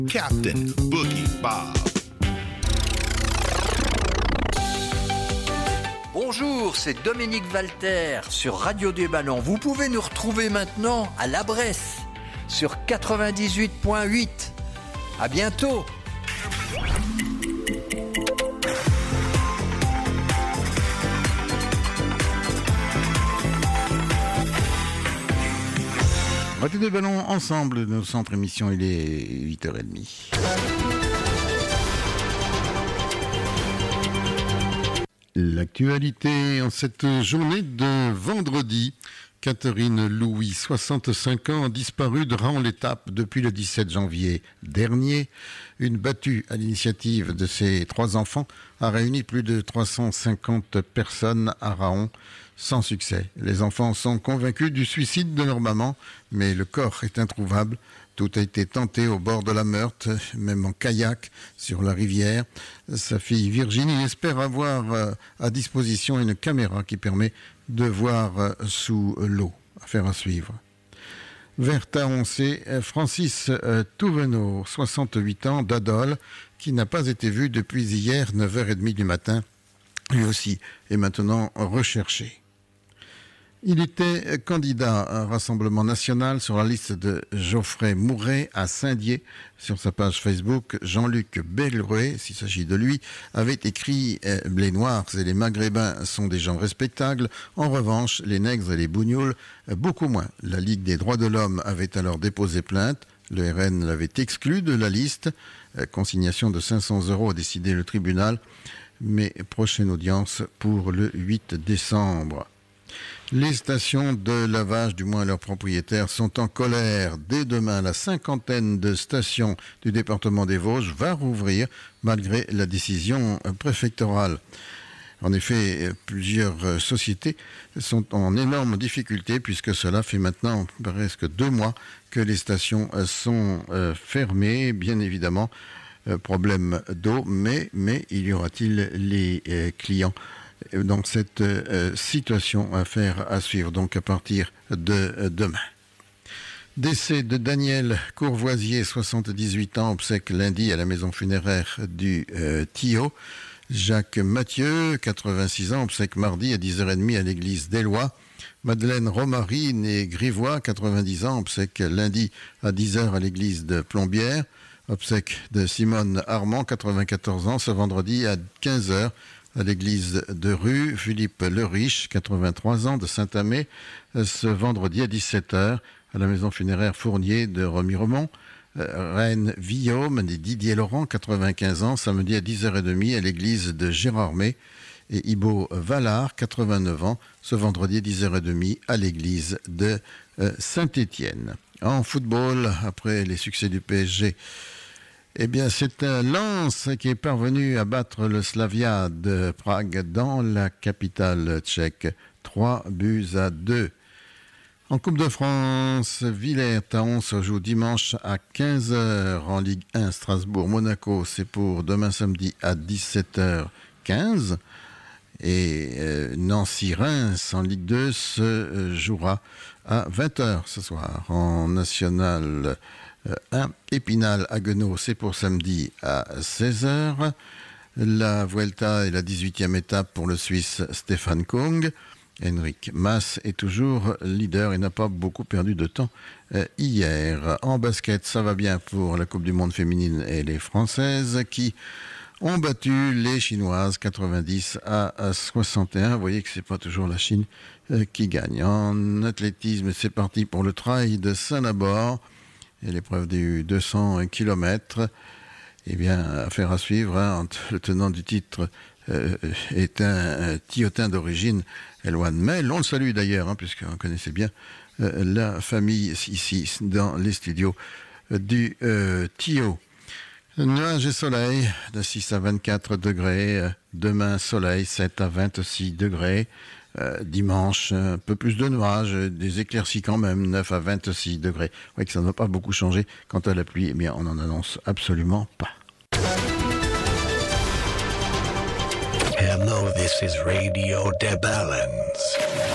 Captain Boogie Bob. Bonjour, c'est Dominique Walter sur Radio du Ballon. Vous pouvez nous retrouver maintenant à La Bresse sur 98.8. À bientôt. Radio du Ballon ensemble, nos centres émission, il est 8h30. L'actualité en cette journée de vendredi. Catherine Louis, 65 ans, disparue de Raon-l'Étape depuis le 17 janvier dernier. Une battue à l'initiative de ses 3 enfants a réuni plus de 350 personnes à Raon, sans succès. Les enfants sont convaincus du suicide de leur maman, mais le corps est introuvable. Tout a été tenté au bord de la Meurthe, même en kayak sur la rivière. Sa fille Virginie espère avoir à disposition une caméra qui permet de voir sous l'eau. Affaire à suivre. Vers Taon, c'est Francis Touvenot, 68 ans, d'Adol, qui n'a pas été vu depuis hier, 9h30 du matin. Lui aussi est maintenant recherché. Il était candidat à un Rassemblement national sur la liste de Geoffrey Mouret à Saint-Dié. Sur sa page Facebook, Jean-Luc Belrouet, s'il s'agit de lui, avait écrit « Les Noirs et les Maghrébins sont des gens respectables. En revanche, les nègres et les bougnoules, beaucoup moins. » La Ligue des droits de l'homme avait alors déposé plainte. Le RN l'avait exclu de la liste. Consignation de 500 € a décidé le tribunal. Mais prochaine audience pour le 8 décembre. Les stations de lavage, du moins leurs propriétaires, sont en colère. Dès demain, la 50aine de stations du département des Vosges va rouvrir malgré la décision préfectorale. En effet, plusieurs sociétés sont en énorme difficulté puisque cela fait maintenant presque 2 mois que les stations sont fermées. Bien évidemment, problème d'eau, mais il y aura-t-il les clients dans cette situation à suivre, donc à partir de demain. Décès de Daniel Courvoisier, 78 ans, obsèque lundi à la maison funéraire du Tillot. Jacques Mathieu, 86 ans, obsèque mardi à 10h30 à l'église d'Éloie. Madeleine Romary, née Grivois, 90 ans, obsèque lundi à 10h à l'église de Plombières. Obsèque de Simone Armand, 94 ans, ce vendredi à 15h à l'église de Rue. Philippe Leriche, 83 ans, de Saint-Amé, ce vendredi à 17h à la maison funéraire Fournier de Remiremont. Reine Guillaume et Didier Laurent, 95 ans, samedi à 10h30 à l'église de Gérardmer. Et Ibo Vallard, 89 ans, ce vendredi à 10h30 à l'église de Saint-Étienne. En football, après les succès du PSG, eh bien, c'est Lens qui est parvenu à battre le Slavia de Prague dans la capitale tchèque. 3-2. En Coupe de France, Villers-Taon se joue dimanche à 15h en Ligue 1. Strasbourg-Monaco, c'est pour demain samedi à 17h15. Et Nancy-Reims en Ligue 2 se jouera à 20h ce soir. En National 1, Épinal-Haguenau, c'est pour samedi à 16h. La Vuelta est la 18e étape pour le Suisse Stefan Kung. Henrik Mas est toujours leader et n'a pas beaucoup perdu de temps hier. En basket, ça va bien pour la Coupe du Monde féminine et les Françaises qui ont battu les Chinoises 90-61. Vous voyez que c'est pas toujours la Chine qui gagne. En athlétisme, c'est parti pour le trail de Saint-Nabord et l'épreuve du 200 km. Eh bien, affaire à suivre. Le tenant du titre est un Tiotin d'origine, Eloane Mel. On le salue d'ailleurs, puisqu'on connaissait bien la famille ici dans les studios du Tio. Nuages et soleil de 6 à 24 degrés. Demain, soleil, 7 à 26 degrés. Dimanche, un peu plus de nuages, des éclaircies quand même, 9 à 26 degrés. Vous voyez que ça n'a pas beaucoup changé. Quant à la pluie, eh bien, on n'en annonce absolument pas. Hello, this is Radio de Balance.